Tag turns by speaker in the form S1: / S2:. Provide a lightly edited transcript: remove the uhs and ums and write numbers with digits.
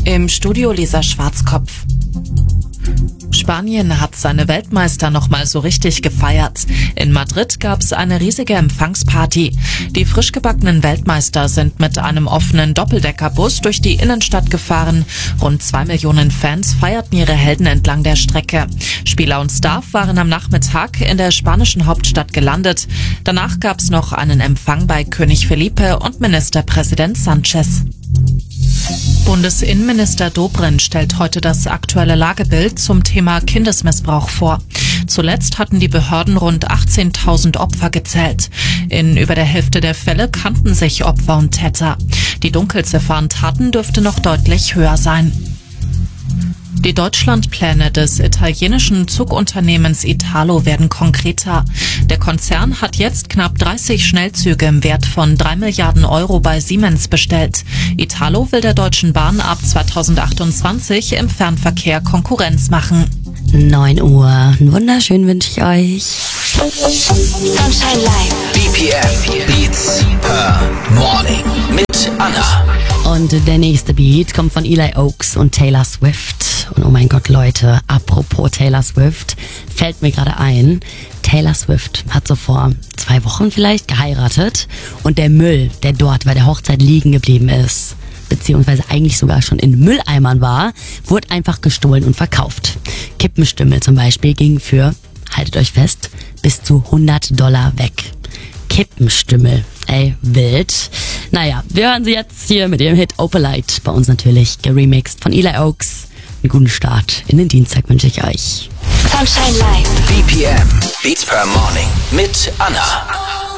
S1: Im Studio Lisa Schwarzkopf. Spanien hat seine Weltmeister nochmal so richtig gefeiert. In Madrid gab's eine riesige Empfangsparty. Die frisch gebackenen Weltmeister sind mit einem offenen Doppeldeckerbus durch die Innenstadt gefahren. Rund 2 Millionen Fans feierten ihre Helden entlang der Strecke. Spieler und Staff waren am Nachmittag in der spanischen Hauptstadt gelandet. Danach gab's noch einen Empfang bei König Felipe und Ministerpräsident Sanchez. Bundesinnenminister Dobrindt stellt heute das aktuelle Lagebild zum Thema Kindesmissbrauch vor. Zuletzt hatten die Behörden rund 18.000 Opfer gezählt. In über der Hälfte der Fälle kannten sich Opfer und Täter. Die Dunkelziffer an Taten dürfte noch deutlich höher sein. Die Deutschlandpläne des italienischen Zugunternehmens Italo werden konkreter. Der Konzern hat jetzt knapp 30 Schnellzüge im Wert von 3 Milliarden Euro bei Siemens bestellt. Italo will der Deutschen Bahn ab 2028 im Fernverkehr Konkurrenz machen.
S2: 9 Uhr. Einen wunderschönen wünsche ich euch.
S3: Sunshine Live.
S4: BPM Beats per Morning mit Anna.
S2: Und der nächste Beat kommt von Eli Oaks und Taylor Swift. Und oh mein Gott, Leute, apropos Taylor Swift, fällt mir gerade ein, Taylor Swift hat so vor 2 Wochen vielleicht geheiratet und der Müll, der dort bei der Hochzeit liegen geblieben ist, beziehungsweise eigentlich sogar schon in Mülleimern war, wurde einfach gestohlen und verkauft. Kippenstümmel zum Beispiel ging für, haltet euch fest, bis zu $100 weg. Kippenstümmel, ey, wild. Naja, wir hören sie jetzt hier mit ihrem Hit Opalite, bei uns natürlich geremixed von Eli Oaks. Einen guten Start in den Dienstag wünsche ich euch.
S3: Sunshine Live.
S4: BPM Beats per Morning mit Anna.